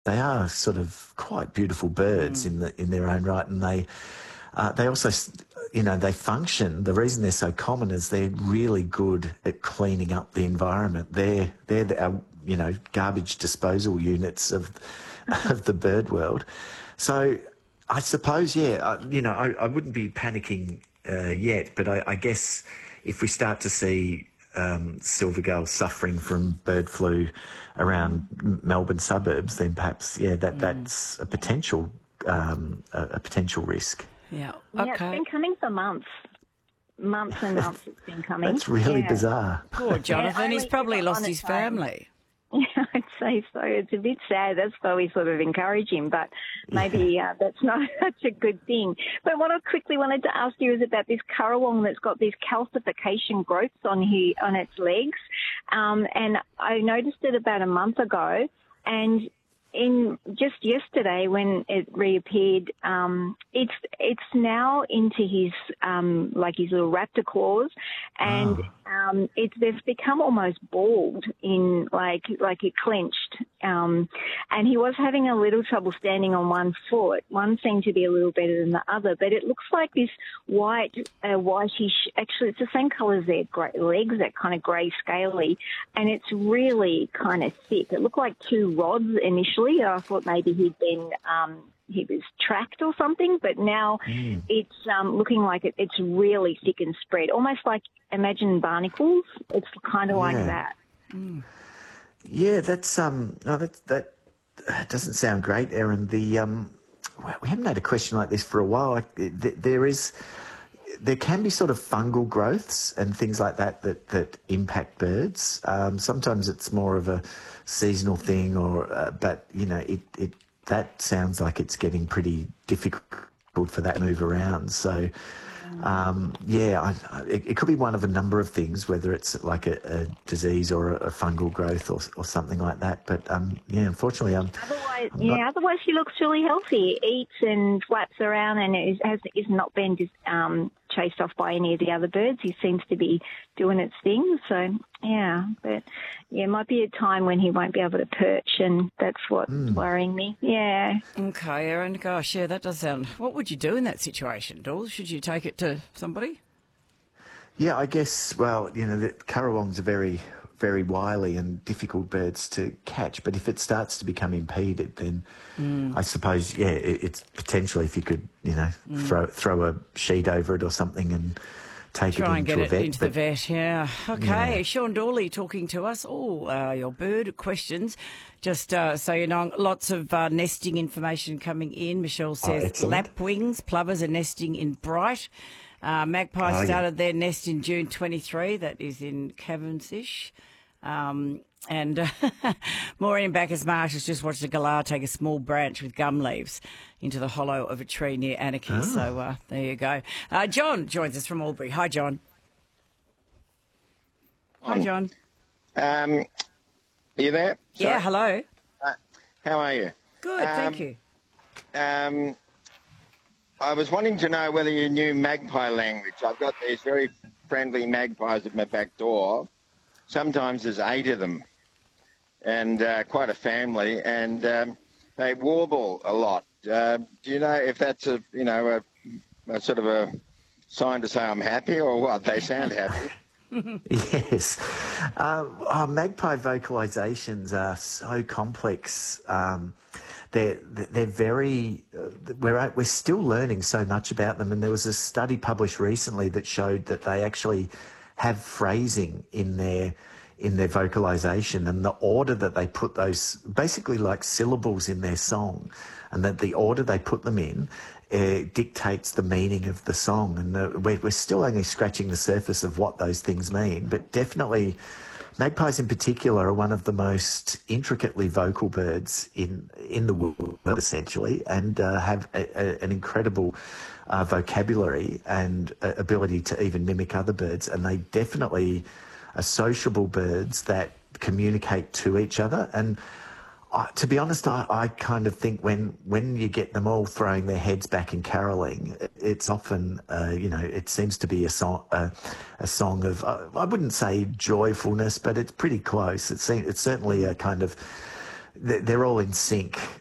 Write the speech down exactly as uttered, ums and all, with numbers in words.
they are sort of quite beautiful birds in the in their own right, and they uh, they also, you know, they function. The reason they're so common is they're really good at cleaning up the environment. They're they're the, uh, you know, garbage disposal units of of the bird world. So I suppose, yeah, uh, you know, I, I wouldn't be panicking uh, yet, but I, I guess if we start to see um, silver gulls suffering from bird flu around Melbourne suburbs, then perhaps, yeah, that that's a potential um, a, a potential risk. Yeah. Yeah, it's Okay. been coming for months. Months and months it's been coming. That's really Yeah. bizarre. Poor Jonathan. He's only probably ever lost on his its own. family. Yeah, I'd say so. It's a bit sad. That's why we sort of encourage him, but maybe uh, that's not such a good thing. But what I quickly wanted to ask you is about this currawong that's got these calcification growths on here on its legs, um, and I noticed it about a month ago, and in just yesterday when it reappeared, um, it's it's now into his um, like his little raptor claws, and um, it's they've become almost bald in like like it clenched, um, and he was having a little trouble standing on one foot. One seemed to be a little better than the other, but it looks like this white, uh, whitish. Actually, it's the same colour as their grey legs, that kind of grey scaly, and it's really kind of thick. It looked like two rods initially. I thought maybe he'd been um, he was tracked or something, but now it's um, looking like it, it's really thick and spread, almost like imagine barnacles. It's kind of like Yeah. that. Yeah, that's um, no, that that uh, doesn't sound great, Erin. The um, well, we haven't had a question like this for a while. Like, th- there is, there can be sort of fungal growths and things like that that that impact birds. Um, sometimes it's more of a seasonal thing, or uh, but you know, it it that sounds like it's getting pretty difficult for that to move around. So. Um, yeah, I, I, it, it could be one of a number of things, whether it's like a, a disease or a, a fungal growth or, or something like that. But um, yeah, unfortunately, um, Otherwise, I'm yeah. not- Otherwise, he looks really healthy. He eats and flaps around, and is, has is not been dis, um, chased off by any of the other birds. He seems to be doing its thing. So yeah, but yeah, it might be a time when he won't be able to perch, and that's what's worrying me. Yeah. Okay, Erin. Gosh, yeah, that does sound... What would you do in that situation, Dawes? Should you take it to somebody? yeah, I guess. Well, you know, the currawongs are very, very wily and difficult birds to catch. But if it starts to become impeded, then I suppose, yeah, it, it's potentially if you could, you know, throw throw a sheet over it or something and take Try it and into get a it vet. into the but- vet, yeah. Okay, Sean Dawley talking to us. Oh, uh, your bird questions. Just uh, so you know, lots of uh, nesting information coming in. Michelle says excellent. lapwings, plovers are nesting in Bright. Uh, magpies Oh, yeah. started their nest in June twenty-three. That is in Cavendish. Um, and uh, Maureen Bacchus Marsh has just watched a galah take a small branch with gum leaves into the hollow of a tree near Anarchy. So uh, there you go. Uh, John joins us from Albury. Hi, John. Hi, John. Um, are you there? Yeah, Sorry. hello. How are you? Good, thank Um, you. Um, I was wanting to know whether you knew magpie language. I've got these very friendly magpies at my back door. Sometimes there's eight of them, and uh, quite a family, and um, they warble a lot. Uh, do you know if that's a you know a, a sort of a sign to say I'm happy or what? They sound happy. Yes. Um, oh, magpie vocalizations are so complex. Um, they're, they're very, uh, we're, we're still learning so much about them. And there was a study published recently that showed that they actually have phrasing in their in their vocalization, and the order that they put those, basically like syllables in their song, and that the order they put them in uh, dictates the meaning of the song. And uh, we're, we're still only scratching the surface of what those things mean, but definitely magpies in particular are one of the most intricately vocal birds in in the world, essentially, and uh, have a, a, an incredible uh, vocabulary and uh, ability to even mimic other birds. And they definitely are sociable birds that communicate to each other. And uh, to be honest, I, I kind of think when when you get them all throwing their heads back and caroling, it's often, uh, you know, it seems to be a song, uh, a song of, uh, I wouldn't say joyfulness, but it's pretty close. It's, it's certainly a kind of they're all in sync.